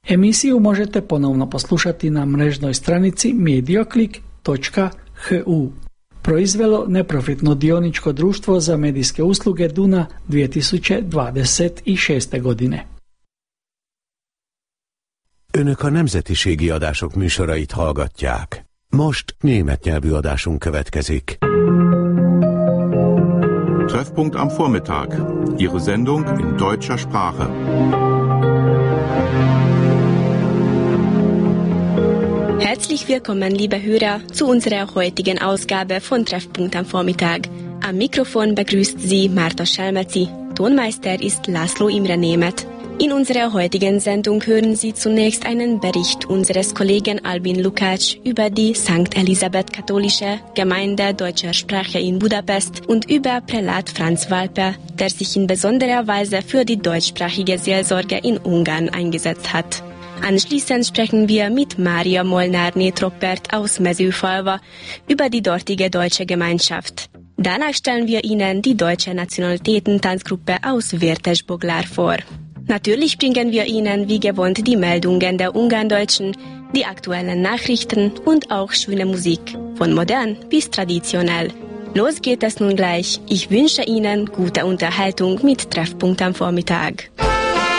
Emisiju možete ponovno poslušati na mrežnoj stranici medioclick.hu. Proizvelo neprofitno dioničko društvo za medijske usluge Duna 2026. godine. Önök a nemzetiségi adások műsorait hallgatják. Most német nyelvű adásunk következik. Treffpunkt am Vormittag. Ihre Sendung in deutscher Sprache. Herzlich willkommen, liebe Hörer, zu unserer heutigen Ausgabe von Treffpunkt am Vormittag. Am Mikrofon begrüßt Sie Marta Schelmeci. Tonmeister ist László Imre Németh. In unserer heutigen Sendung hören Sie zunächst einen Bericht unseres Kollegen Albin Lukács über die St. Elisabeth katholische Gemeinde deutscher Sprache in Budapest und über Prälat Franz Walper, der sich in besonderer Weise für die deutschsprachige Seelsorge in Ungarn eingesetzt hat. Anschließend sprechen wir mit Mária Molnár-Nétroppert aus Mezőfalva über die dortige deutsche Gemeinschaft. Danach stellen wir Ihnen die deutsche Nationalitäten-Tanzgruppe aus Vértesboglár vor. Natürlich bringen wir Ihnen wie gewohnt die Meldungen der Ungarndeutschen, die aktuellen Nachrichten und auch schöne Musik, von modern bis traditionell. Los geht es nun gleich. Ich wünsche Ihnen gute Unterhaltung mit Treffpunkt am Vormittag.